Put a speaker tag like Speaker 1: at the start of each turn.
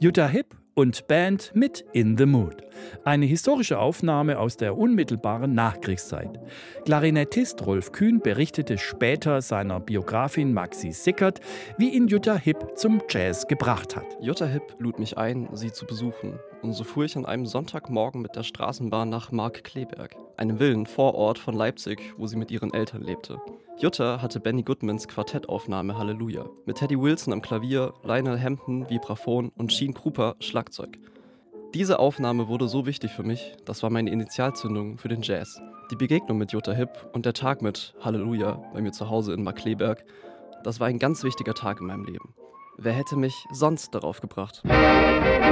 Speaker 1: Jutta Hipp und Band mit In the Mood. Eine historische Aufnahme aus der unmittelbaren Nachkriegszeit. Klarinettist Rolf Kühn berichtete später seiner Biografin Maxi Sickert, wie ihn Jutta Hipp zum Jazz gebracht hat.
Speaker 2: Jutta Hipp lud mich ein, sie zu besuchen. Und so fuhr ich an einem Sonntagmorgen mit der Straßenbahn nach Markkleeberg, einem Villen Vorort von Leipzig, wo sie mit ihren Eltern lebte. Jutta hatte Benny Goodmans Quartettaufnahme Halleluja mit Teddy Wilson am Klavier, Lionel Hampton Vibraphon und Gene Krupa Schlagzeug. Diese Aufnahme wurde so wichtig für mich, das war meine Initialzündung für den Jazz. Die Begegnung mit Jutta Hipp und der Tag mit Halleluja bei mir zu Hause in Markkleeberg, das war ein ganz wichtiger Tag in meinem Leben. Wer hätte mich sonst darauf gebracht?